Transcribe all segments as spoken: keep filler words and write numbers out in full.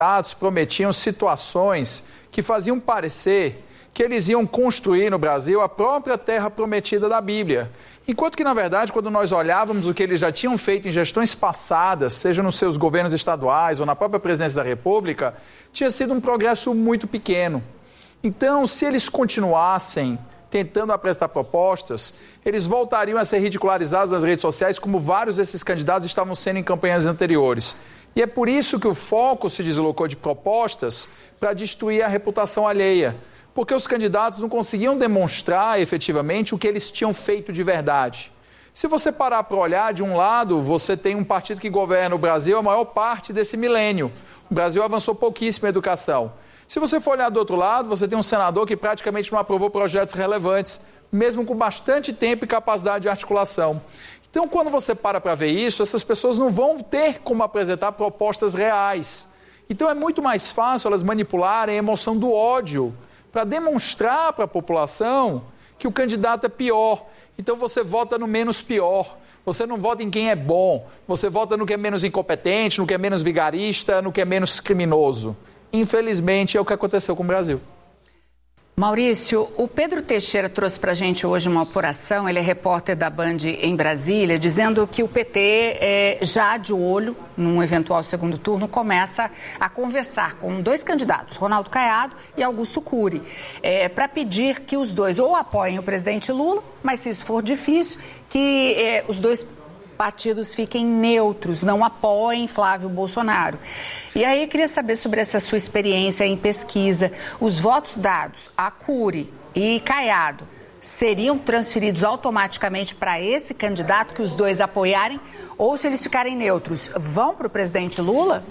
candidatos prometiam situações que faziam parecer que eles iam construir no Brasil a própria terra prometida da Bíblia. Enquanto que, na verdade, quando nós olhávamos o que eles já tinham feito em gestões passadas, seja nos seus governos estaduais ou na própria presidência da República, tinha sido um progresso muito pequeno. Então, se eles continuassem tentando apresentar propostas, eles voltariam a ser ridicularizados nas redes sociais, como vários desses candidatos estavam sendo em campanhas anteriores. E é por isso que o foco se deslocou de propostas para destruir a reputação alheia, porque os candidatos não conseguiam demonstrar efetivamente o que eles tinham feito de verdade. Se você parar para olhar, de um lado, você tem um partido que governa o Brasil a maior parte desse milênio. O Brasil avançou pouquíssimo em educação. Se você for olhar do outro lado, você tem um senador que praticamente não aprovou projetos relevantes, mesmo com bastante tempo e capacidade de articulação. Então, quando você para para ver isso, essas pessoas não vão ter como apresentar propostas reais. Então, é muito mais fácil elas manipularem a emoção do ódio para demonstrar para a população que o candidato é pior. Então, você vota no menos pior. Você não vota em quem é bom. Você vota no que é menos incompetente, no que é menos vigarista, no que é menos criminoso. Infelizmente, é o que aconteceu com o Brasil. Maurício, o Pedro Teixeira trouxe para a gente hoje uma apuração, ele é repórter da Band em Brasília, dizendo que o P T, é, já de olho, num eventual segundo turno, começa a conversar com dois candidatos, Ronaldo Caiado e Augusto Cury, é, para pedir que os dois ou apoiem o presidente Lula, mas se isso for difícil, que é, os dois partidos fiquem neutros, não apoiem Flávio Bolsonaro. E aí eu queria saber sobre essa sua experiência em pesquisa. Os votos dados a Cury e Caiado seriam transferidos automaticamente para esse candidato que os dois apoiarem? Ou se eles ficarem neutros, vão para o presidente Lula?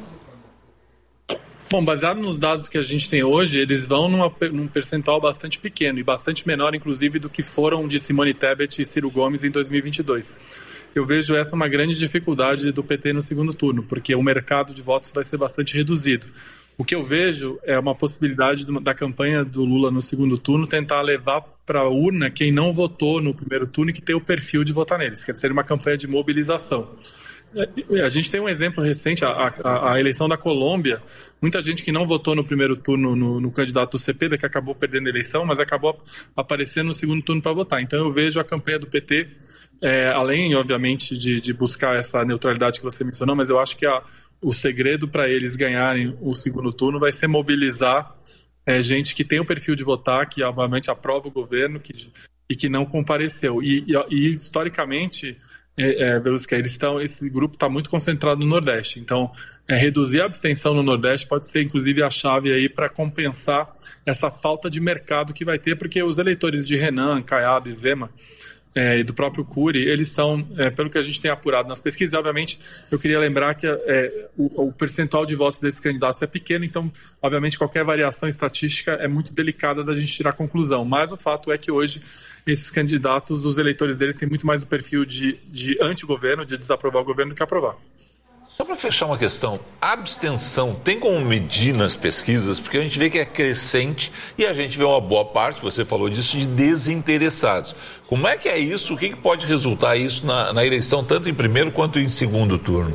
Bom, baseado nos dados que a gente tem hoje, eles vão numa, num percentual bastante pequeno e bastante menor, inclusive, do que foram de Simone Tebet e Ciro Gomes em dois mil e vinte e dois. Eu vejo essa uma grande dificuldade do P T no segundo turno, porque o mercado de votos vai ser bastante reduzido. O que eu vejo é uma possibilidade da campanha do Lula no segundo turno tentar levar para a urna quem não votou no primeiro turno e que tem o perfil de votar neles, quer dizer, uma campanha de mobilização. A gente tem um exemplo recente, a, a, a eleição da Colômbia, muita gente que não votou no primeiro turno no, no candidato do Cepeda, que acabou perdendo a eleição, mas acabou aparecendo no segundo turno para votar. Então eu vejo a campanha do P T, é, além, obviamente, de, de buscar essa neutralidade que você mencionou, mas eu acho que a, o segredo para eles ganharem o segundo turno vai ser mobilizar é, gente que tem o perfil de votar, que obviamente aprova o governo que, e que não compareceu. E, e, e historicamente... É, é, eles estão, esse grupo está muito concentrado no Nordeste, então é, reduzir a abstenção no Nordeste pode ser inclusive a chave aí para compensar essa falta de mercado que vai ter, porque os eleitores de Renan, Caiado e Zema é, e do próprio Cury, eles são, é, pelo que a gente tem apurado nas pesquisas, obviamente eu queria lembrar que é, o, o percentual de votos desses candidatos é pequeno, então obviamente qualquer variação estatística é muito delicada da gente tirar conclusão, mas o fato é que hoje esses candidatos, os eleitores deles têm muito mais o perfil de, de anti-governo, de desaprovar o governo do que aprovar. Só para fechar uma questão, a abstenção tem como medir nas pesquisas? Porque a gente vê que é crescente e a gente vê uma boa parte, você falou disso, de desinteressados. Como é que é isso? O que, que pode resultar isso na, na eleição, tanto em primeiro quanto em segundo turno?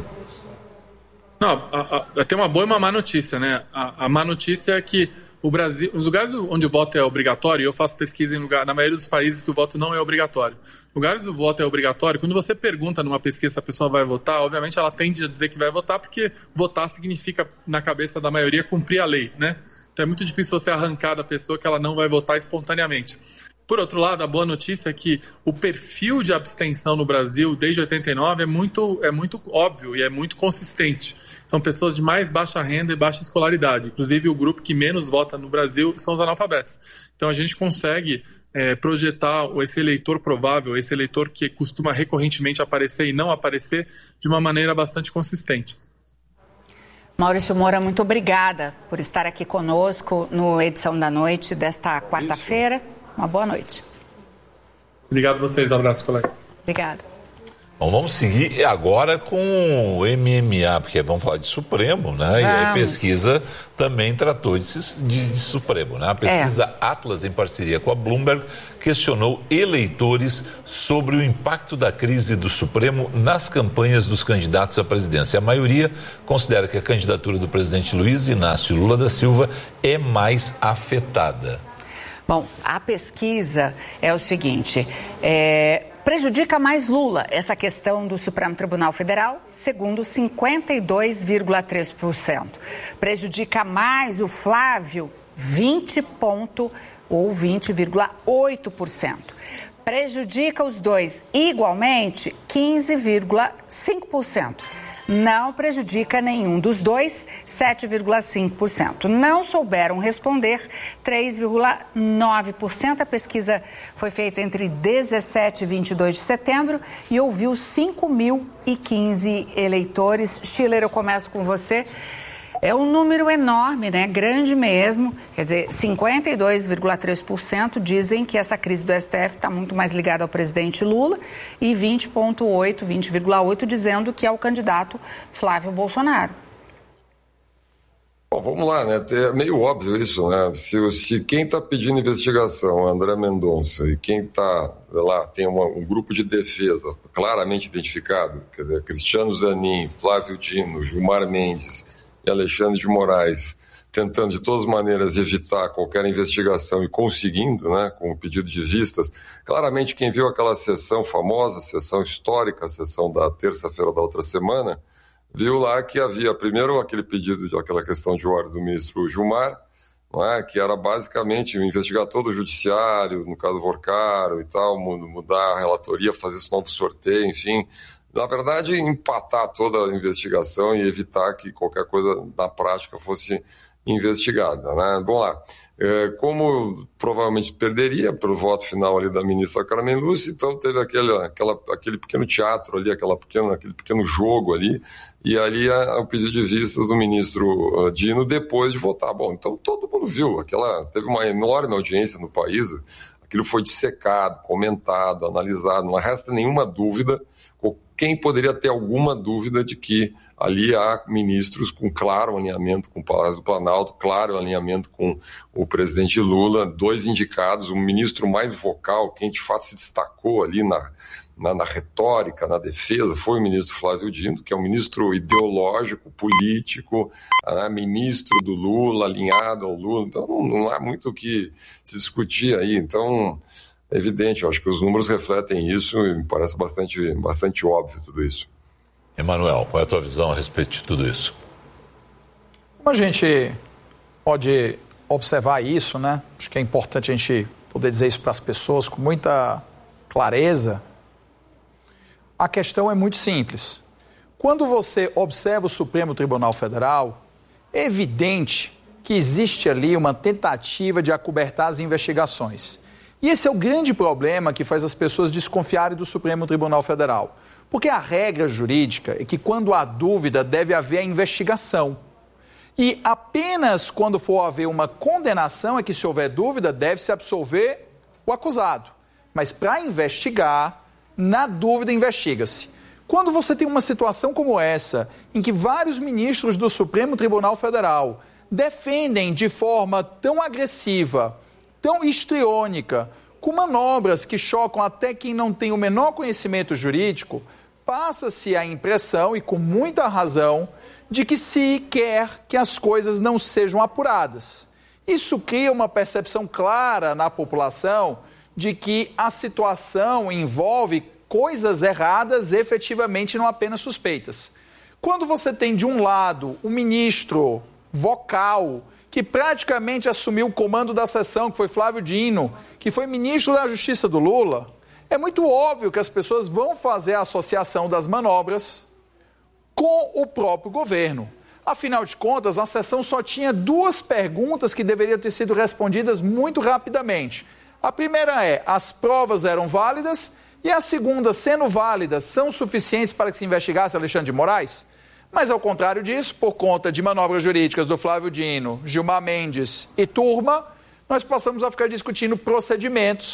Não, a, a, tem uma boa e uma má notícia, né? A, a má notícia é que o Brasil, nos lugares onde o voto é obrigatório, eu faço pesquisa em lugar, na maioria dos países que o voto não é obrigatório. Lugares onde o voto é obrigatório, quando você pergunta numa pesquisa se a pessoa vai votar, obviamente ela tende a dizer que vai votar, porque votar significa, na cabeça da maioria, cumprir a lei, né? Então é muito difícil você arrancar da pessoa que ela não vai votar espontaneamente. Por outro lado, a boa notícia é que o perfil de abstenção no Brasil, desde oitenta e nove, é muito, é muito óbvio e é muito consistente. São pessoas de mais baixa renda e baixa escolaridade. Inclusive, o grupo que menos vota no Brasil são os analfabetos. Então, a gente consegue é, projetar esse eleitor provável, esse eleitor que costuma recorrentemente aparecer e não aparecer, de uma maneira bastante consistente. Maurício Moura, muito obrigada por estar aqui conosco no Edição da Noite desta quarta-feira. Uma boa noite. Obrigado a vocês. Um abraço, colega. Obrigada. Bom, vamos seguir agora com o M M A, porque vamos falar de Supremo, né? E a pesquisa também tratou de, de, de Supremo, né? A pesquisa é. Atlas, em parceria com a Bloomberg, questionou eleitores sobre o impacto da crise do Supremo nas campanhas dos candidatos à presidência. A maioria considera que a candidatura do presidente Luiz Inácio Lula da Silva é mais afetada. Bom, a pesquisa é o seguinte, é... prejudica mais Lula essa questão do Supremo Tribunal Federal, segundo cinquenta e dois vírgula três por cento. Prejudica mais o Flávio, vinte ponto ou vinte vírgula oito por cento. Prejudica os dois igualmente, quinze vírgula cinco por cento. Não prejudica nenhum dos dois, sete vírgula cinco por cento. Não souberam responder, três vírgula nove por cento. A pesquisa foi feita entre dezessete e vinte e dois de setembro e ouviu cinco mil e quinze eleitores. Schiller, eu começo com você. É um número enorme, né? Grande mesmo. Quer dizer, cinquenta e dois vírgula três por cento dizem que essa crise do S T F está muito mais ligada ao presidente Lula e vinte vírgula oito, vinte vírgula oito dizendo que é o candidato Flávio Bolsonaro. Bom, vamos lá, né? É meio óbvio isso, né? Se, se quem está pedindo investigação, André Mendonça, e quem está lá, tem uma, um grupo de defesa claramente identificado, quer dizer, Cristiano Zanin, Flávio Dino, Gilmar Mendes e Alexandre de Moraes, tentando de todas as maneiras evitar qualquer investigação e conseguindo, né, com o pedido de vistas, claramente quem viu aquela sessão famosa, sessão histórica, a sessão da terça-feira da outra semana, viu lá que havia primeiro aquele pedido, de, aquela questão de ordem do ministro Gilmar, não é, que era basicamente investigar todo o judiciário, no caso do Vorcaro e tal, mudar a relatoria, fazer esse novo sorteio, enfim. Na verdade, empatar toda a investigação e evitar que qualquer coisa na prática fosse investigada, né? Bom lá, é, como provavelmente perderia pelo voto final ali da ministra Carmen Lúcia, então teve aquele, aquela, aquele pequeno teatro ali, aquela pequena, aquele pequeno jogo ali, e ali a, o pedido de vistas do ministro uh, Dino depois de votar. Bom, então todo mundo viu, aquela, teve uma enorme audiência no país, aquilo foi dissecado, comentado, analisado, não resta nenhuma dúvida. Quem poderia ter alguma dúvida de que ali há ministros com claro alinhamento com o Palácio do Planalto, claro alinhamento com o presidente Lula, dois indicados, um ministro mais vocal, quem de fato se destacou ali na, na, na retórica, na defesa, foi o ministro Flávio Dino, que é um ministro ideológico, político, né, ministro do Lula, alinhado ao Lula, então não, não há muito o que se discutir aí, então... É evidente, eu acho que os números refletem isso e me parece bastante, bastante óbvio tudo isso. Emanuel, qual é a tua visão a respeito de tudo isso? Como a gente pode observar isso, né? Acho que é importante a gente poder dizer isso para as pessoas com muita clareza. A questão é muito simples. Quando você observa o Supremo Tribunal Federal, é evidente que existe ali uma tentativa de acobertar as investigações. E esse é o grande problema que faz as pessoas desconfiarem do Supremo Tribunal Federal. Porque a regra jurídica é que quando há dúvida deve haver a investigação. E apenas quando for haver uma condenação é que, se houver dúvida, deve-se absolver o acusado. Mas para investigar, na dúvida investiga-se. Quando você tem uma situação como essa, em que vários ministros do Supremo Tribunal Federal defendem de forma tão agressiva, tão histriônica, com manobras que chocam até quem não tem o menor conhecimento jurídico, passa-se a impressão, e com muita razão, de que se quer que as coisas não sejam apuradas. Isso cria uma percepção clara na população de que a situação envolve coisas erradas, efetivamente não apenas suspeitas. Quando você tem, de um lado, um ministro vocal, que praticamente assumiu o comando da sessão, que foi Flávio Dino, que foi ministro da Justiça do Lula, é muito óbvio que as pessoas vão fazer a associação das manobras com o próprio governo. Afinal de contas, a sessão só tinha duas perguntas que deveriam ter sido respondidas muito rapidamente. A primeira é, as provas eram válidas? E a segunda, sendo válidas, são suficientes para que se investigasse Alexandre de Moraes? Mas, ao contrário disso, por conta de manobras jurídicas do Flávio Dino, Gilmar Mendes e turma, nós passamos a ficar discutindo procedimentos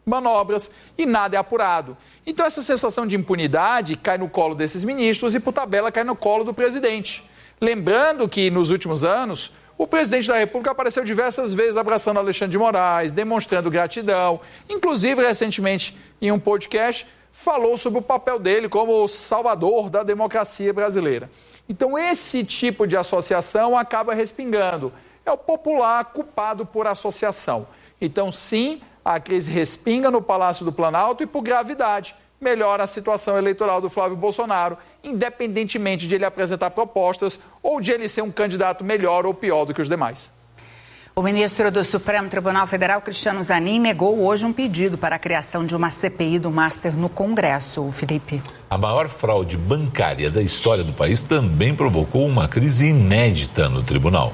manobras e nada é apurado. Então essa sensação de impunidade cai no colo desses ministros e, por tabela, cai no colo do presidente. Lembrando que, nos últimos anos, o presidente da República apareceu diversas vezes abraçando Alexandre de Moraes, demonstrando gratidão. Inclusive, recentemente, em um podcast, falou sobre o papel dele como salvador da democracia brasileira. Então, esse tipo de associação acaba respingando. É o popular culpado por associação. Então, sim, a crise respinga no Palácio do Planalto e, por gravidade, melhora a situação eleitoral do Flávio Bolsonaro, independentemente de ele apresentar propostas ou de ele ser um candidato melhor ou pior do que os demais. O ministro do Supremo Tribunal Federal, Cristiano Zanin, negou hoje um pedido para a criação de uma C P I do Master no Congresso. Felipe. A maior fraude bancária da história do país também provocou uma crise inédita no tribunal.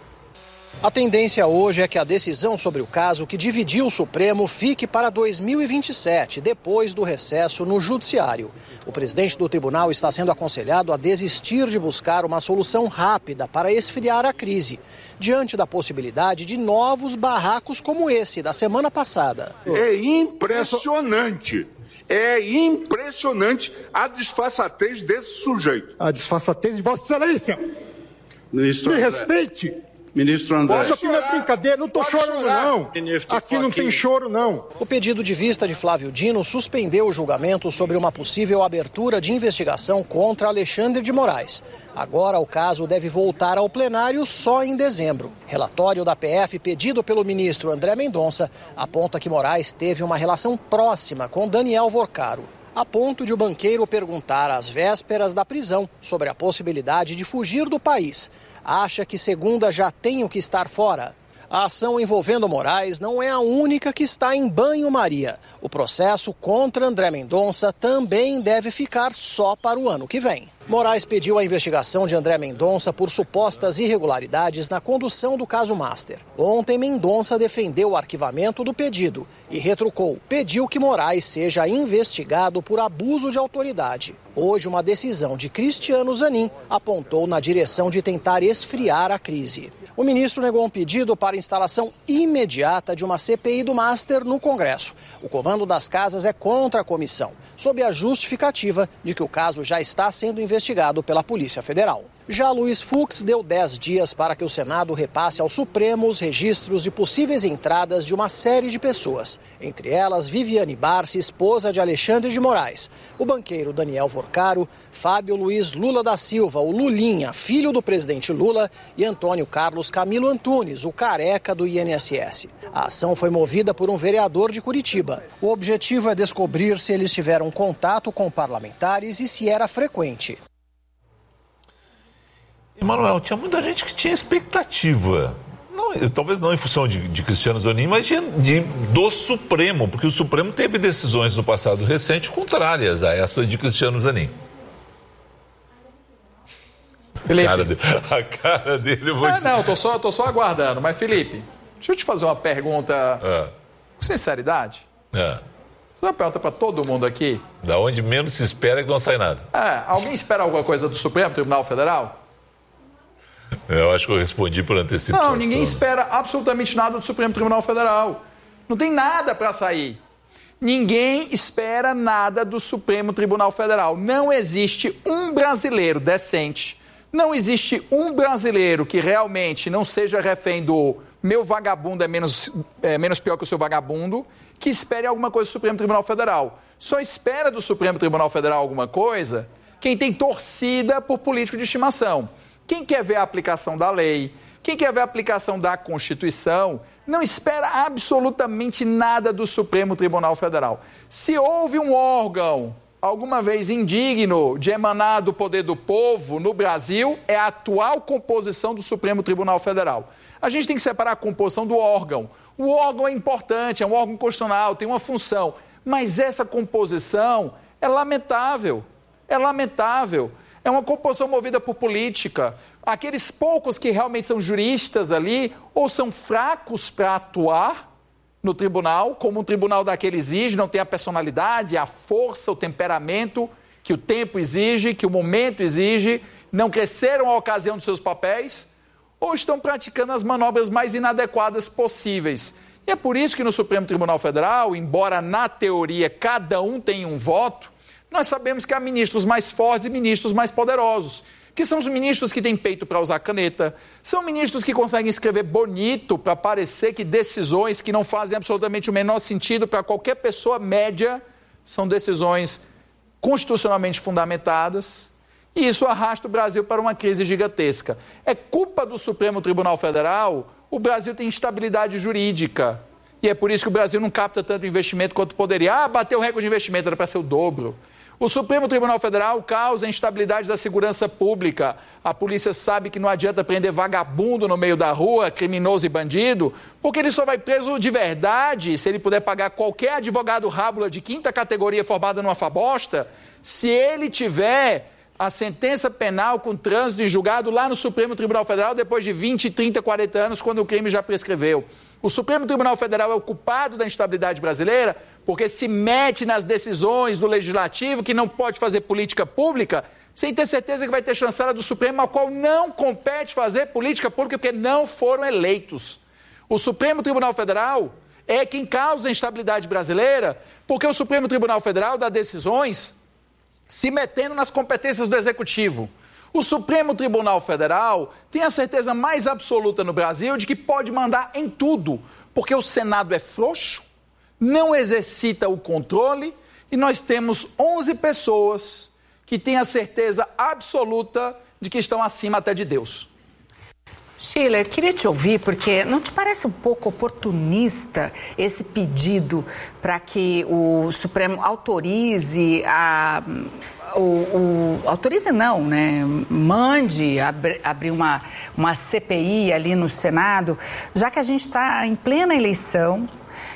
A tendência hoje é que a decisão sobre o caso que dividiu o Supremo fique para dois mil e vinte e sete, depois do recesso no Judiciário. O presidente do tribunal está sendo aconselhado a desistir de buscar uma solução rápida para esfriar a crise, diante da possibilidade de novos barracos como esse da semana passada. É impressionante. É impressionante a disfarçatez desse sujeito. A disfarçatez de Vossa Excelência. Ministro Me André. respeite. Ministro André. Isso aqui não é brincadeira, não estou chorando não. Aqui não tem choro não. O pedido de vista de Flávio Dino suspendeu o julgamento sobre uma possível abertura de investigação contra Alexandre de Moraes. Agora o caso deve voltar ao plenário só em dezembro. Relatório da P F pedido pelo ministro André Mendonça aponta que Moraes teve uma relação próxima com Daniel Vorcaro, a ponto de o banqueiro perguntar às vésperas da prisão sobre a possibilidade de fugir do país. Acha que Segunda já tem o que estar fora. A ação envolvendo Moraes não é a única que está em banho-maria. O processo contra André Mendonça também deve ficar só para o ano que vem. Moraes pediu a investigação de André Mendonça por supostas irregularidades na condução do caso Master. Ontem, Mendonça defendeu o arquivamento do pedido e retrucou. Pediu que Moraes seja investigado por abuso de autoridade. Hoje, uma decisão de Cristiano Zanin apontou na direção de tentar esfriar a crise. O ministro negou um pedido para a instalação imediata de uma C P I do Master no Congresso. O comando das casas é contra a comissão, sob a justificativa de que o caso já está sendo investigado pela Polícia Federal. Já Luiz Fux deu dez dias para que o Senado repasse ao Supremo os registros de possíveis entradas de uma série de pessoas, entre elas Viviane Barsi, esposa de Alexandre de Moraes, o banqueiro Daniel Vorcaro, Fábio Luiz Lula da Silva, o Lulinha, filho do presidente Lula, e Antônio Carlos Camilo Antunes, o careca do I N S S. A ação foi movida por um vereador de Curitiba. O objetivo é descobrir se eles tiveram contato com parlamentares e se era frequente. Emanuel, tinha muita gente que tinha expectativa, não, talvez não em função de, de Cristiano Zanin, mas de, de, do Supremo, porque o Supremo teve decisões no passado recente contrárias a essa de Cristiano Zanin. Felipe. A cara dele, a cara dele eu vou Ah, dizer. não, tô só, tô só aguardando. Mas, Felipe, deixa eu te fazer uma pergunta É. com sinceridade. É. Uma pergunta para todo mundo aqui. Da onde menos se espera que não sai nada. É, alguém espera alguma coisa do Supremo Tribunal Federal? Eu acho que eu respondi por antecipação. Não, ninguém espera absolutamente nada do Supremo Tribunal Federal. Não tem nada para sair. Ninguém espera nada do Supremo Tribunal Federal. Não existe um brasileiro decente, não existe um brasileiro que realmente não seja refém do meu vagabundo é menos, é menos pior que o seu vagabundo, que espere alguma coisa do Supremo Tribunal Federal. Só espera do Supremo Tribunal Federal alguma coisa quem tem torcida por político de estimação. Quem quer ver a aplicação da lei, quem quer ver a aplicação da Constituição, não espera absolutamente nada do Supremo Tribunal Federal. Se houve um órgão, alguma vez indigno de emanar do poder do povo no Brasil, é a atual composição do Supremo Tribunal Federal. A gente tem que separar a composição do órgão. O órgão é importante, é um órgão constitucional, tem uma função, mas essa composição é lamentável, é lamentável. É uma composição movida por política. Aqueles poucos que realmente são juristas ali, ou são fracos para atuar no tribunal, como um tribunal daquele exige, não tem a personalidade, a força, o temperamento que o tempo exige, que o momento exige, não cresceram à ocasião dos seus papéis, ou estão praticando as manobras mais inadequadas possíveis. E é por isso que no Supremo Tribunal Federal, embora na teoria cada um tenha um voto, nós sabemos que há ministros mais fortes e ministros mais poderosos, que são os ministros que têm peito para usar caneta, são ministros que conseguem escrever bonito para parecer que decisões que não fazem absolutamente o menor sentido para qualquer pessoa média são decisões constitucionalmente fundamentadas, e isso arrasta o Brasil para uma crise gigantesca. É culpa do Supremo Tribunal Federal, o Brasil tem instabilidade jurídica, e é por isso que o Brasil não capta tanto investimento quanto poderia. Ah, bateu o recorde de investimento, era para ser o dobro. O Supremo Tribunal Federal causa a instabilidade da segurança pública. A polícia sabe que não adianta prender vagabundo no meio da rua, criminoso e bandido, porque ele só vai preso de verdade se ele puder pagar qualquer advogado rábula de quinta categoria formado numa fabosta, se ele tiver a sentença penal com trânsito em julgado lá no Supremo Tribunal Federal depois de vinte, trinta, quarenta anos, quando o crime já prescreveu. O Supremo Tribunal Federal é o culpado da instabilidade brasileira porque se mete nas decisões do Legislativo, que não pode fazer política pública, sem ter certeza que vai ter chancela do Supremo, ao qual não compete fazer política pública porque não foram eleitos. O Supremo Tribunal Federal é quem causa a instabilidade brasileira porque o Supremo Tribunal Federal dá decisões se metendo nas competências do Executivo. O Supremo Tribunal Federal tem a certeza mais absoluta no Brasil de que pode mandar em tudo, porque o Senado é frouxo, não exercita o controle e nós temos onze pessoas que têm a certeza absoluta de que estão acima até de Deus. Sheila, eu queria te ouvir, porque não te parece um pouco oportunista esse pedido para que o Supremo autorize a... O, o, autorize não, né? Mande abri, abrir uma, uma C P I ali no Senado, já que a gente está em plena eleição.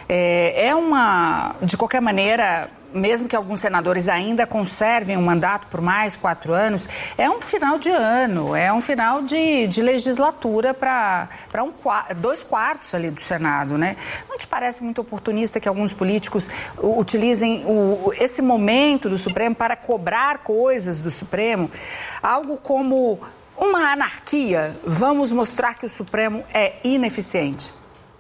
É, é uma, de qualquer maneira, mesmo que alguns senadores ainda conservem o mandato por mais quatro anos, é um final de ano, é um final de, de legislatura para um, dois quartos ali do Senado, né? Não te parece muito oportunista que alguns políticos utilizem o, esse momento do Supremo para cobrar coisas do Supremo? Algo como uma anarquia, vamos mostrar que o Supremo é ineficiente.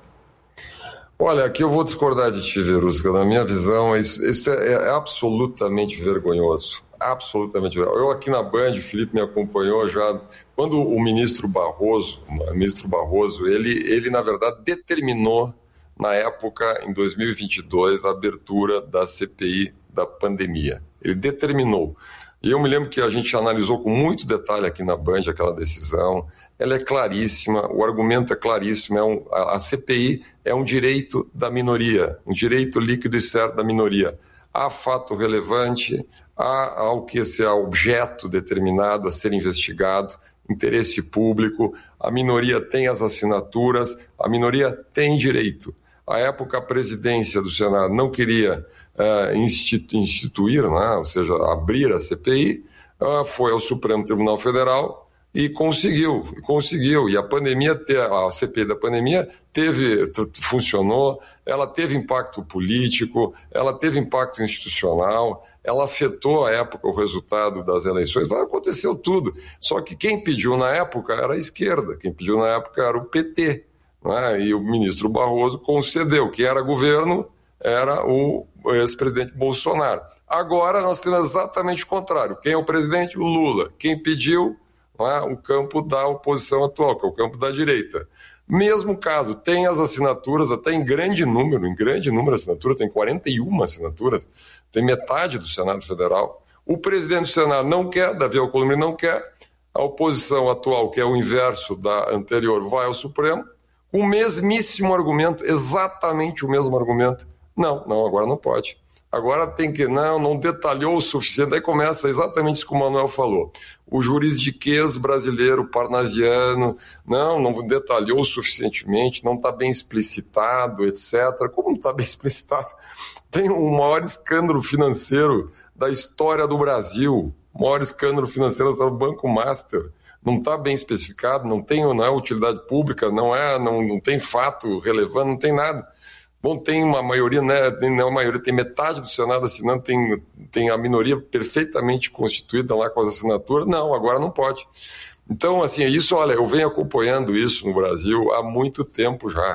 Olha, aqui eu vou discordar de ti, Verusca. Na minha visão, isso, isso é, é absolutamente vergonhoso. Absolutamente vergonhoso. Eu aqui na Band, o Felipe me acompanhou já, quando o ministro Barroso, o ministro Barroso, ele, ele na verdade determinou, na época, em dois mil e vinte e dois, a abertura da C P I da pandemia. Ele determinou. E eu me lembro que a gente analisou com muito detalhe aqui na Band aquela decisão. Ela é claríssima, o argumento é claríssimo. É um, a, a C P I é um direito da minoria, um direito líquido e certo da minoria. Há fato relevante, há ao que ser objeto determinado a ser investigado, interesse público, a minoria tem as assinaturas, a minoria tem direito. À época, a presidência do Senado não queria uh, institu- instituir, né, ou seja, abrir a C P I, uh, foi ao Supremo Tribunal Federal e conseguiu, conseguiu. E a pandemia, a C P I da pandemia teve, funcionou, ela teve impacto político, ela teve impacto institucional, ela afetou à época o resultado das eleições, aconteceu tudo. Só que quem pediu na época era a esquerda, quem pediu na época era o P T. Né? E o ministro Barroso concedeu. Quem era governo era o ex-presidente Bolsonaro. Agora nós temos exatamente o contrário. Quem é o presidente? O Lula. Quem pediu? Né? O campo da oposição atual, que é o campo da direita. Mesmo caso, tem as assinaturas, até em grande número, em grande número de assinaturas, tem quarenta e uma assinaturas, tem metade do Senado Federal. O presidente do Senado não quer, Davi Alcolumbre não quer, a oposição atual, que é o inverso da anterior, vai ao Supremo, com o mesmíssimo argumento, exatamente o mesmo argumento. Não, não, agora não pode. Agora tem que, não, não detalhou o suficiente. Aí começa exatamente isso que o Manuel falou. O juridiquês brasileiro, parnasiano, não, não detalhou suficientemente, não está bem explicitado, etcétera. Como não está bem explicitado? Tem o maior escândalo financeiro da história do Brasil, o maior escândalo financeiro do Banco Master. Não está bem especificado, não tem, não é utilidade pública, não, é, não, não tem fato relevante, não tem nada. Bom, tem uma maioria, né, não é a maioria, tem metade do Senado assinando, tem, tem a minoria perfeitamente constituída lá com as assinaturas. Não, agora não pode. Então, assim, isso, olha, eu venho acompanhando isso no Brasil há muito tempo já.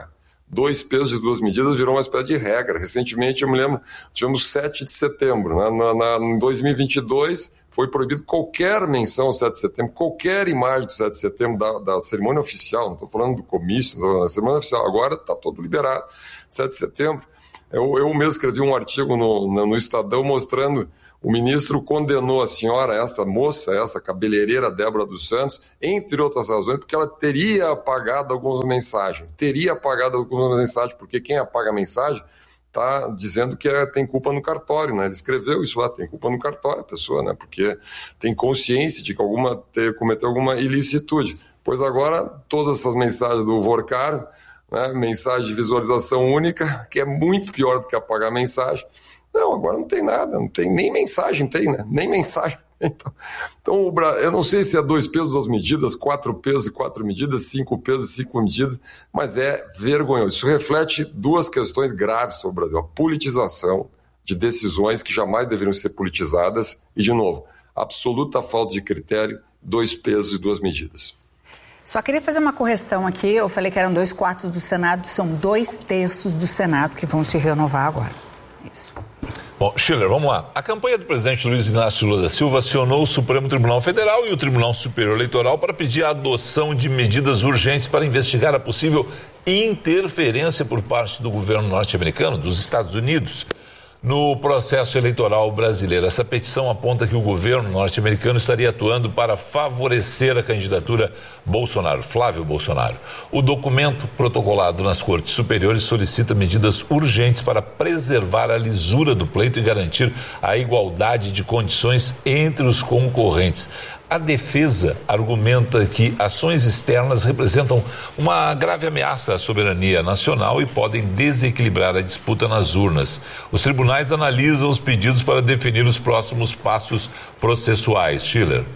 dois pesos e duas medidas virou uma espécie de regra. Recentemente, eu me lembro, tivemos sete de setembro, né? na, na, em dois mil e vinte e dois foi proibido qualquer menção ao sete de setembro, qualquer imagem do sete de setembro da, da cerimônia oficial, não estou falando do comício, da cerimônia oficial, agora está todo liberado, sete de setembro. Eu, eu mesmo escrevi um artigo no, no, no Estadão mostrando o ministro condenou a senhora, esta moça, essa cabeleireira Débora dos Santos, entre outras razões, porque ela teria apagado algumas mensagens. Teria apagado algumas mensagens, porque quem apaga a mensagem está dizendo que é, tem culpa no cartório, né? Ele escreveu isso lá, tem culpa no cartório a pessoa, né? Porque tem consciência de que alguma, ter, cometeu alguma ilicitude. Pois agora, todas essas mensagens do Vorcaro, né? Mensagem de visualização única, que é muito pior do que apagar a mensagem. Não, agora não tem nada, não tem nem mensagem, tem, né? Nem mensagem. Então, então, eu não sei se é dois pesos, duas medidas, quatro pesos e quatro medidas, cinco pesos e cinco medidas, mas é vergonhoso. Isso reflete duas questões graves sobre o Brasil. A politização de decisões que jamais deveriam ser politizadas e, de novo, absoluta falta de critério, dois pesos e duas medidas. Só queria fazer uma correção aqui. Eu falei que eram dois quartos do Senado, são dois terços do Senado que vão se renovar agora. Isso. Bom, Schiller, vamos lá. A campanha do presidente Luiz Inácio Lula da Silva acionou o Supremo Tribunal Federal e o Tribunal Superior Eleitoral para pedir a adoção de medidas urgentes para investigar a possível interferência por parte do governo norte-americano, dos Estados Unidos, no processo eleitoral brasileiro. Essa petição aponta que o governo norte-americano estaria atuando para favorecer a candidatura Bolsonaro, Flávio Bolsonaro. O documento protocolado nas cortes superiores solicita medidas urgentes para preservar a lisura do pleito e garantir a igualdade de condições entre os concorrentes. A defesa argumenta que ações externas representam uma grave ameaça à soberania nacional e podem desequilibrar a disputa nas urnas. Os tribunais analisam os pedidos para definir os próximos passos processuais. Schiller.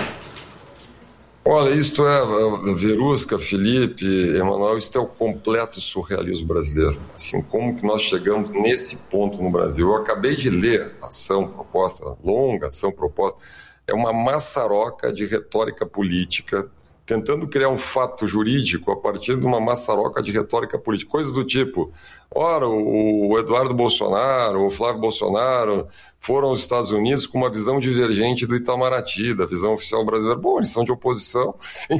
Olha, isto é, Verusca, Felipe, Emanuel, isto é o completo surrealismo brasileiro. Assim, como que nós chegamos nesse ponto no Brasil? Eu acabei de ler a ação proposta, longa ação proposta, é uma maçaroca de retórica política, tentando criar um fato jurídico a partir de uma maçaroca de retórica política. Coisa do tipo, ora, o Eduardo Bolsonaro, o Flávio Bolsonaro foram aos Estados Unidos com uma visão divergente do Itamaraty, da visão oficial brasileira. Bom, eles são de oposição,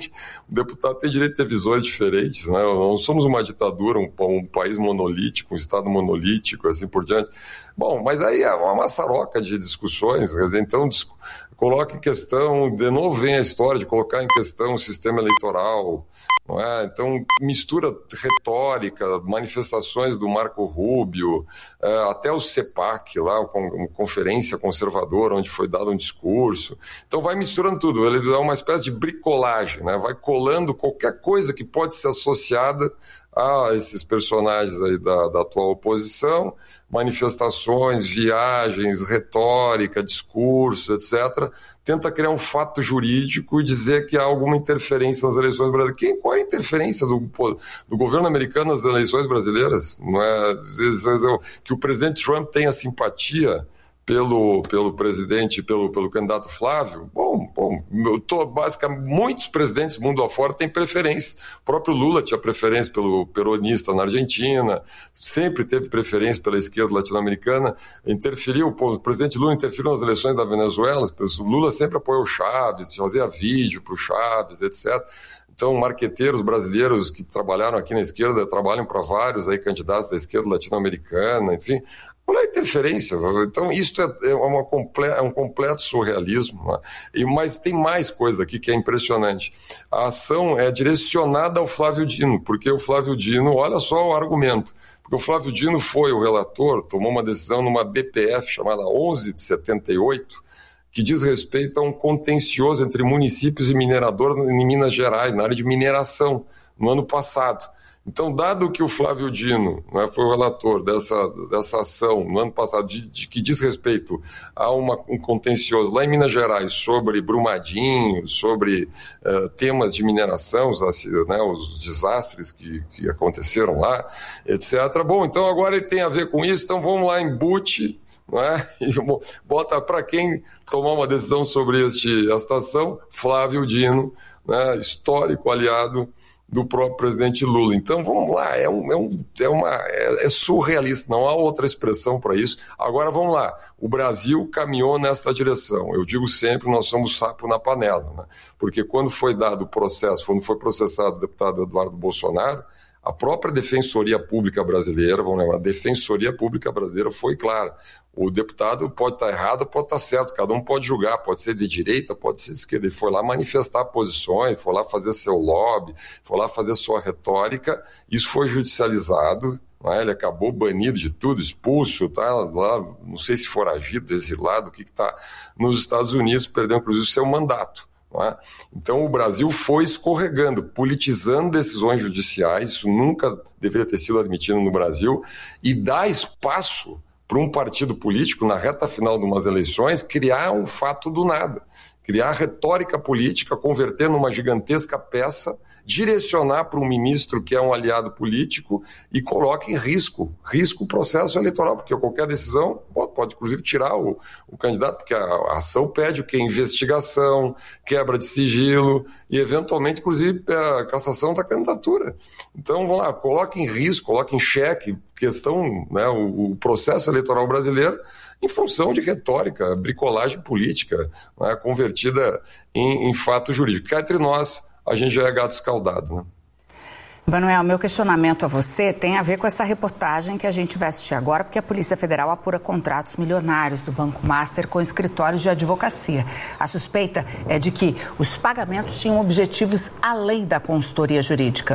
o deputado tem direito a ter visões diferentes, né? Não somos uma ditadura, um, um país monolítico, um Estado monolítico, assim por diante. Bom, mas aí é uma maçaroca de discussões, quer dizer, então coloca em questão, de novo vem a história de colocar em questão o sistema eleitoral, não é? Então mistura retórica, manifestações do Marco Rubio, até o CEPAC lá, uma conferência conservadora onde foi dado um discurso, então vai misturando tudo, ele é uma espécie de bricolagem, né? Vai colando qualquer coisa que pode ser associada a esses personagens aí da, da atual oposição, manifestações, viagens, retórica, discursos, etcétera, tenta criar um fato jurídico e dizer que há alguma interferência nas eleições brasileiras. Quem, qual é a interferência do, do governo americano nas eleições brasileiras? Não é que o presidente Trump tenha simpatia pelo, pelo presidente, pelo, pelo candidato Flávio? Bom, bom eu tô, basicamente, muitos presidentes mundo afora têm preferência. O próprio Lula tinha preferência pelo peronista na Argentina, sempre teve preferência pela esquerda latino-americana, interferiu, o presidente Lula interferiu nas eleições da Venezuela, o Lula sempre apoiou o Chaves, fazia vídeo para o Chaves, etcétera. Então, marqueteiros brasileiros que trabalharam aqui na esquerda, trabalham para vários aí, candidatos da esquerda latino-americana, enfim. Qual é a interferência? Então, isso é, é, uma comple- é um completo surrealismo. Né? E, mas tem mais coisa aqui que é impressionante. A ação é direcionada ao Flávio Dino, porque o Flávio Dino, olha só o argumento, porque o Flávio Dino foi o relator, tomou uma decisão numa B P F chamada onze de setenta e oito, que diz respeito a um contencioso entre municípios e mineradores em Minas Gerais, na área de mineração, no ano passado. Então, dado que o Flávio Dino, né, foi o relator dessa, dessa ação no ano passado, de, de, que diz respeito a uma, um contencioso lá em Minas Gerais sobre Brumadinho, sobre uh, temas de mineração, os, né, os desastres que, que aconteceram lá, etcétera. Bom, então agora ele tem a ver com isso, então vamos lá em Butte, não é? E bota para quem tomar uma decisão sobre este, esta ação, Flávio Dino, né, histórico aliado do próprio presidente Lula. Então, vamos lá, é, um, é, um, é, uma, é, é surrealista, não há outra expressão para isso. Agora, vamos lá, o Brasil caminhou nesta direção. Eu digo sempre, nós somos sapo na panela, né? Porque quando foi dado o processo, quando foi processado o deputado Eduardo Bolsonaro, a própria Defensoria Pública Brasileira, vamos lembrar, a Defensoria Pública Brasileira foi clara. O deputado pode estar errado, pode estar certo, cada um pode julgar, pode ser de direita, pode ser de esquerda. Ele foi lá manifestar posições, foi lá fazer seu lobby, foi lá fazer sua retórica, isso foi judicializado, né? Ele acabou banido de tudo, expulso, tá lá, não sei se foragido, exilado, o que está nos Estados Unidos, perdeu inclusive seu mandato. Não é? Então o Brasil foi escorregando, politizando decisões judiciais, isso nunca deveria ter sido admitido no Brasil, e dá espaço para um partido político, na reta final de umas eleições, criar um fato do nada, criar retórica política, converter numa gigantesca peça, direcionar para um ministro que é um aliado político e coloca em risco, risco o processo eleitoral, porque qualquer decisão pode, pode inclusive tirar o, o candidato, porque a, a ação pede o que? Investigação, quebra de sigilo e eventualmente, inclusive, a cassação da candidatura. Então, vamos lá, coloca em risco, coloca em xeque questão, né, o, o processo eleitoral brasileiro em função de retórica, bricolagem política, né, convertida em, em fato jurídico. Cá entre nós, a gente já é gato escaldado, né? Manuel, meu questionamento a você tem a ver com essa reportagem que a gente vai assistir agora, porque a Polícia Federal apura contratos milionários do Banco Master com escritórios de advocacia. A suspeita é de que os pagamentos tinham objetivos além da consultoria jurídica.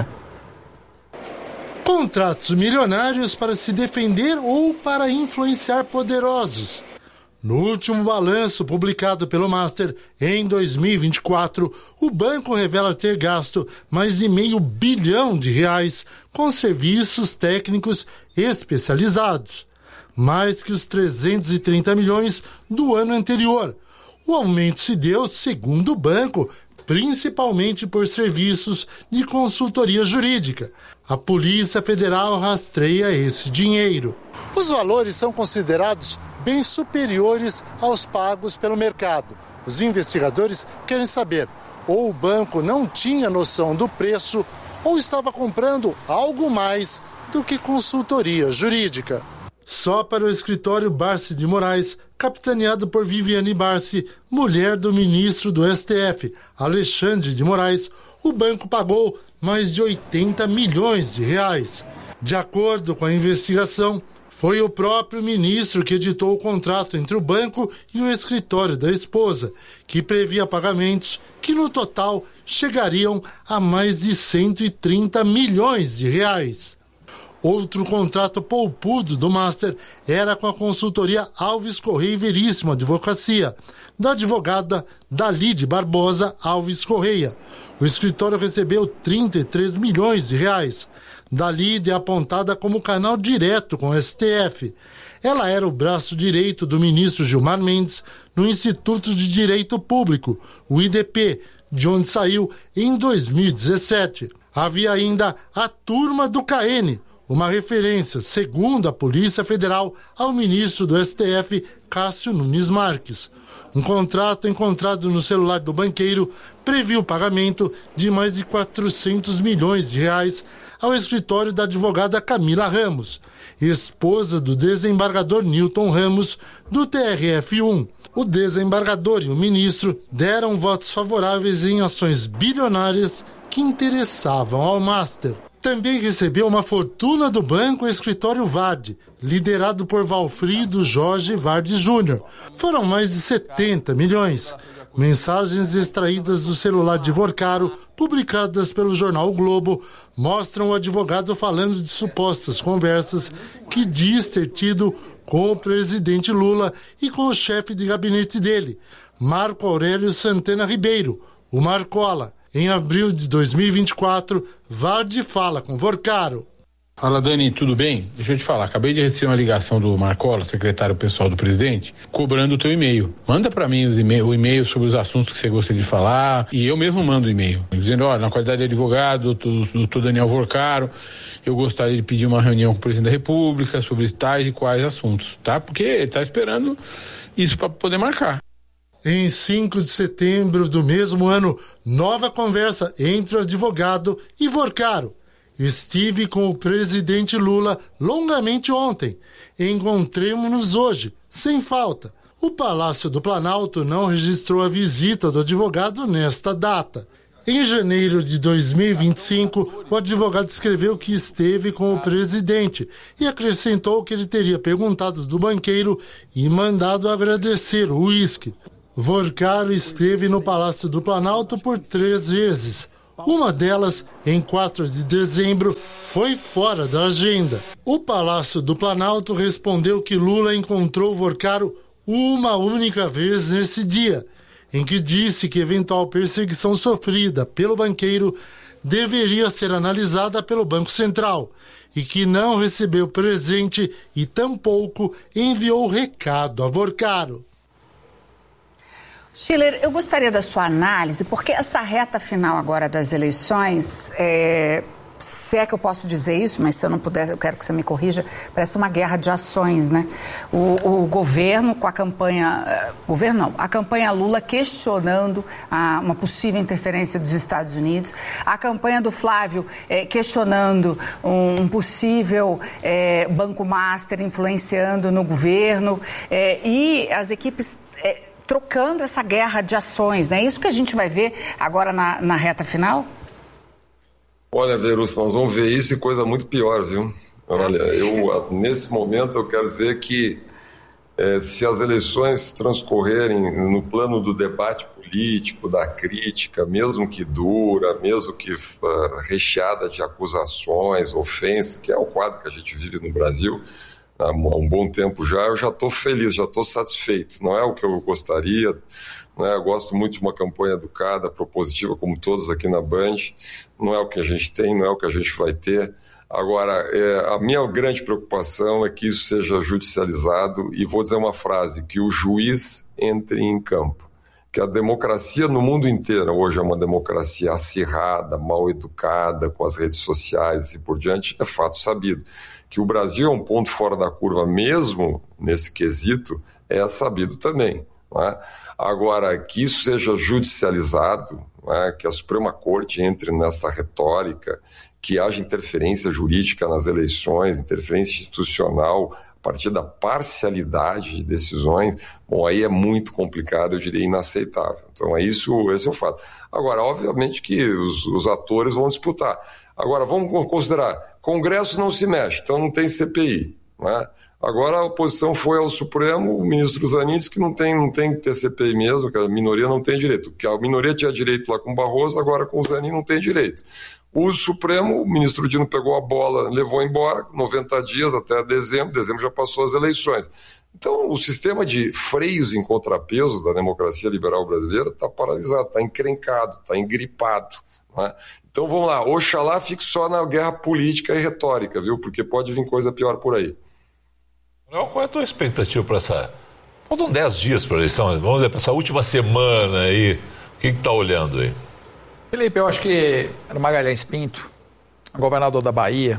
Contratos milionários para se defender ou para influenciar poderosos. No último balanço publicado pelo Master em dois mil e vinte e quatro, o banco revela ter gasto mais de meio bilhão de reais com serviços técnicos especializados, mais que os trezentos e trinta milhões do ano anterior. O aumento se deu, segundo o banco, principalmente por serviços de consultoria jurídica. A Polícia Federal rastreia esse dinheiro. Os valores são considerados bem superiores aos pagos pelo mercado. Os investigadores querem saber, ou o banco não tinha noção do preço, ou estava comprando algo mais do que consultoria jurídica. Só para o escritório Barsi de Moraes, capitaneado por Viviane Barsi, mulher do ministro do S T F, Alexandre de Moraes, o banco pagou mais de oitenta milhões de reais. De acordo com a investigação, foi o próprio ministro que editou o contrato entre o banco e o escritório da esposa, que previa pagamentos que no total chegariam a mais de cento e trinta milhões de reais. Outro contrato poupudo do Master era com a consultoria Alves Correia e Veríssimo Advocacia, da advogada Dalide Barbosa Alves Correia. O escritório recebeu trinta e três milhões de reais. Dalide é apontada como canal direto com o S T F. Ela era o braço direito do ministro Gilmar Mendes no Instituto de Direito Público, o I D P, de onde saiu em dois mil e dezessete. Havia ainda a Turma do K N, uma referência, segundo a Polícia Federal, ao ministro do S T F, Cássio Nunes Marques. Um contrato encontrado no celular do banqueiro previu o pagamento de mais de quatrocentos milhões de reais ao escritório da advogada Camila Ramos, esposa do desembargador Newton Ramos, do T R F um. O desembargador e o ministro deram votos favoráveis em ações bilionárias que interessavam ao Master. Também recebeu uma fortuna do banco o escritório Vardi, liderado por Valfrido Jorge Vardi Júnior. Foram mais de setenta milhões. Mensagens extraídas do celular de Vorcaro, publicadas pelo jornal o Globo, mostram o advogado falando de supostas conversas que diz ter tido com o presidente Lula e com o chefe de gabinete dele, Marco Aurélio Santana Ribeiro, o Marcola. Em abril de dois mil e vinte e quatro, Vardi fala com Vorcaro. Fala, Dani, tudo bem? Deixa eu te falar, acabei de receber uma ligação do Marcola, secretário pessoal do presidente, cobrando o teu e-mail. Manda para mim os e-mail, o e-mail sobre os assuntos que você gostaria de falar, e eu mesmo mando o e-mail, dizendo, olha, na qualidade de advogado, do doutor Daniel Vorcaro, eu gostaria de pedir uma reunião com o presidente da República sobre tais e quais assuntos, tá? Porque ele tá esperando isso para poder marcar. Em cinco de setembro do mesmo ano, nova conversa entre o advogado e Vorcaro. Estive com o presidente Lula longamente ontem. Encontremos-nos hoje, sem falta. O Palácio do Planalto não registrou a visita do advogado nesta data. Em janeiro de dois mil e vinte e cinco, o advogado escreveu que esteve com o presidente e acrescentou que ele teria perguntado do banqueiro e mandado agradecer o uísque. Vorcaro esteve no Palácio do Planalto por três vezes. Uma delas, em quatro de dezembro, foi fora da agenda. O Palácio do Planalto respondeu que Lula encontrou Vorcaro uma única vez nesse dia, em que disse que eventual perseguição sofrida pelo banqueiro deveria ser analisada pelo Banco Central e que não recebeu presente e tampouco enviou recado a Vorcaro. Schiller, eu gostaria da sua análise, porque essa reta final agora das eleições, é, se é que eu posso dizer isso, mas se eu não puder, eu quero que você me corrija, parece uma guerra de ações, né? O, o governo com a campanha, governo não, a campanha Lula questionando a, uma possível interferência dos Estados Unidos, a campanha do Flávio é, questionando um, um possível é, Banco Master influenciando no governo é, e as equipes é, trocando essa guerra de ações, né? É isso que a gente vai ver agora na, na reta final? Olha, Verus, nós vamos ver isso e coisa muito pior, viu? Olha, eu, nesse momento eu quero dizer que é, se as eleições transcorrerem no plano do debate político, da crítica, mesmo que dura, mesmo que uh, recheada de acusações, ofensas, que é o quadro que a gente vive no Brasil há um bom tempo já, eu já estou feliz, já estou satisfeito. Não é o que eu gostaria, né? Eu gosto muito de uma campanha educada, propositiva, como todos aqui na Band. Não é o que a gente tem, não é o que a gente vai ter. Agora, é, a minha grande preocupação é que isso seja judicializado, e vou dizer uma frase, que o juiz entre em campo. Que a democracia no mundo inteiro hoje é uma democracia acirrada, mal educada, com as redes sociais e por diante, é fato sabido. Que o Brasil é um ponto fora da curva mesmo nesse quesito, é sabido também. Não é? Agora, que isso seja judicializado, não é? Que a Suprema Corte entre nesta retórica, que haja interferência jurídica nas eleições, interferência institucional, a partir da parcialidade de decisões, bom, aí é muito complicado, eu diria inaceitável. Então, é isso, esse é o fato. Agora, obviamente que os, os atores vão disputar. Agora, vamos considerar, Congresso não se mexe, então não tem C P I. Né? Agora a oposição foi ao Supremo, o ministro Zanin disse que não tem, não tem que ter C P I mesmo, que a minoria não tem direito. Que a minoria tinha direito lá com o Barroso, agora com o Zanin não tem direito. O Supremo, o ministro Dino pegou a bola, levou embora, noventa dias até dezembro, dezembro já passou as eleições. Então, o sistema de freios em contrapeso da democracia liberal brasileira está paralisado, está encrencado, está engripado. Né? Então, vamos lá, oxalá fique só na guerra política e retórica, viu? Porque pode vir coisa pior por aí. Qual é a tua expectativa para essa... Faltam dez dias para a eleição, vamos dizer, para essa última semana aí, o que está olhando aí? Felipe, eu acho que era o Magalhães Pinto, governador da Bahia.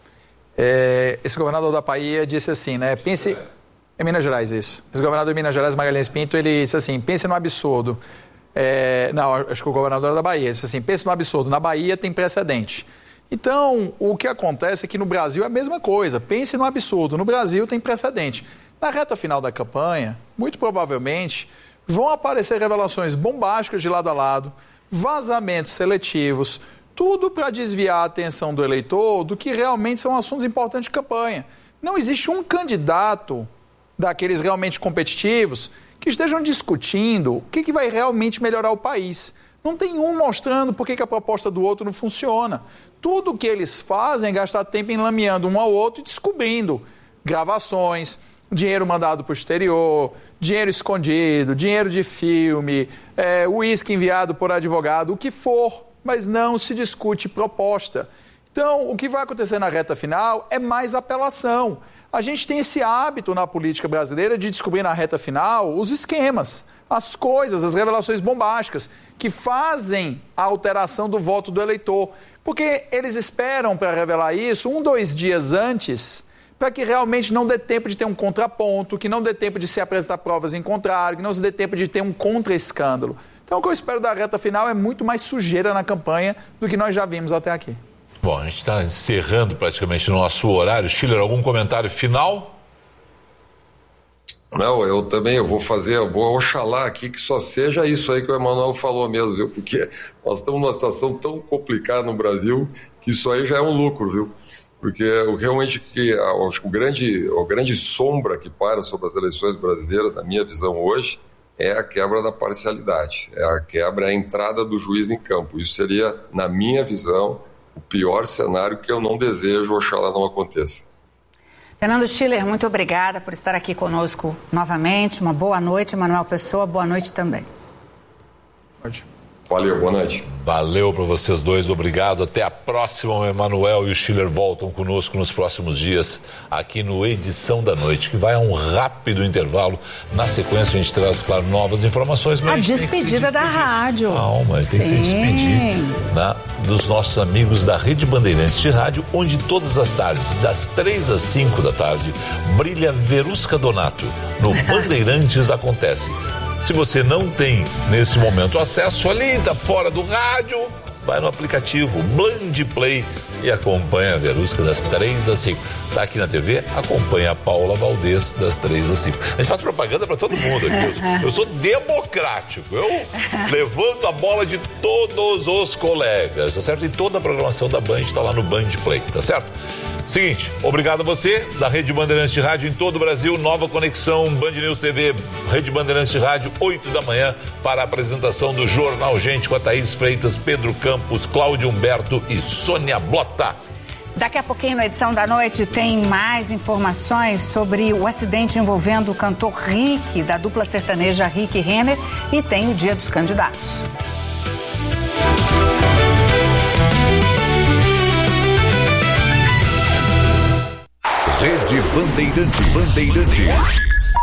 É, esse governador da Bahia disse assim, né? Pense... É Minas Gerais isso. Esse governador de Minas Gerais, Magalhães Pinto, ele disse assim, pense no absurdo. É, não, acho que o governador da Bahia disse assim, pense no absurdo, na Bahia tem precedente. Então, o que acontece é que no Brasil é a mesma coisa, pense no absurdo, no Brasil tem precedente. Na reta final da campanha, muito provavelmente, vão aparecer revelações bombásticas de lado a lado, vazamentos seletivos, tudo para desviar a atenção do eleitor do que realmente são assuntos importantes de campanha. Não existe um candidato daqueles realmente competitivos que estejam discutindo o que, que vai realmente melhorar o país. Não tem um mostrando por que, que a proposta do outro não funciona. Tudo o que eles fazem é gastar tempo enlameando um ao outro e descobrindo gravações, dinheiro mandado para o exterior, dinheiro escondido, dinheiro de filme, é, uísque enviado por advogado, o que for, mas não se discute proposta. Então, o que vai acontecer na reta final é mais apelação. A gente tem esse hábito na política brasileira de descobrir na reta final os esquemas, as coisas, as revelações bombásticas que fazem a alteração do voto do eleitor. Porque eles esperam para revelar isso um, dois dias antes para que realmente não dê tempo de ter um contraponto, que não dê tempo de se apresentar provas em contrário, que não se dê tempo de ter um contra-escândalo. Então, o que eu espero da reta final é muito mais sujeira na campanha do que nós já vimos até aqui. Bom, a gente está encerrando praticamente o nosso horário. Schiller, algum comentário final? Não, eu também eu vou fazer, eu vou oxalá aqui que só seja isso aí que o Emanuel falou mesmo, viu? Porque nós estamos numa situação tão complicada no Brasil que isso aí já é um lucro, viu? Porque realmente que acho que o grande, a grande sombra que paira sobre as eleições brasileiras, na minha visão hoje, é a quebra da parcialidade, é a quebra, a entrada do juiz em campo. Isso seria, na minha visão, o pior cenário que eu não desejo, oxalá não aconteça. Fernando Schiller, muito obrigada por estar aqui conosco novamente. Uma boa noite, Manuel Pessoa, boa noite também. Valeu, boa noite. Valeu para vocês dois, obrigado. Até a próxima. O Emanuel e o Schiller voltam conosco nos próximos dias aqui no Edição da Noite, que vai a um rápido intervalo. Na sequência a gente traz, claro, novas informações. Mas a, a despedida da rádio. Calma, tem Sim. que se despedir, né, dos nossos amigos da Rede Bandeirantes de Rádio, onde todas as tardes, das três às cinco da tarde, brilha Verusca Donato. No Bandeirantes Acontece. Se você não tem, nesse momento, acesso ali, tá fora do rádio, vai no aplicativo Band Play e acompanha a Verusca das três às cinco. Tá aqui na T V, acompanha a Paula Valdez das três às cinco. A gente faz propaganda para todo mundo aqui. Eu sou democrático. Eu levanto a bola de todos os colegas, tá certo? E toda a programação da Band está lá no Band Play, tá certo? Seguinte, obrigado a você da Rede Bandeirantes de Rádio em todo o Brasil. Nova conexão Band News T V, Rede Bandeirantes de Rádio, oito da manhã, para a apresentação do Jornal Gente com a Thaís Freitas, Pedro Campos, Cláudio Humberto e Sônia Blota. Daqui a pouquinho, na edição da noite, tem mais informações sobre o acidente envolvendo o cantor Rick, da dupla sertaneja Rick Renner, e tem o Dia dos Candidatos. Rede Bandeirantes. Bandeirantes.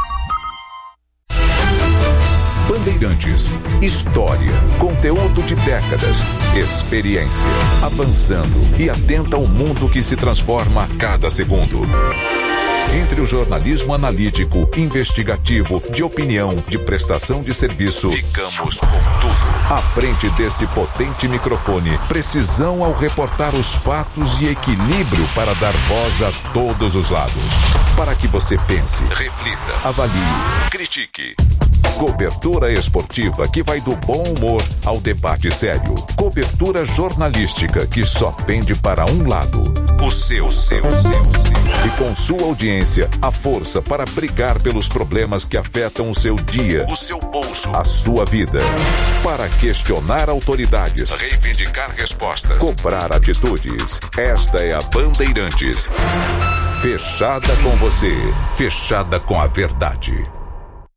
Bandeirantes. História, conteúdo de décadas, experiência, avançando e atenta ao mundo que se transforma a cada segundo. Entre o jornalismo analítico, investigativo, de opinião, de prestação de serviço, ficamos com tudo. À frente desse potente microfone, precisão ao reportar os fatos e equilíbrio para dar voz a todos os lados. Para que você pense, reflita, avalie, critique. Cobertura esportiva que vai do bom humor ao debate sério. Cobertura jornalística que só pende para um lado. O seu, o seu, o seu, o seu. E com sua audiência, a força para brigar pelos problemas que afetam o seu dia, o seu bolso, a sua vida. Para questionar autoridades, reivindicar respostas, cobrar atitudes. Esta é a Bandeirantes. Fechada com você, fechada com a verdade.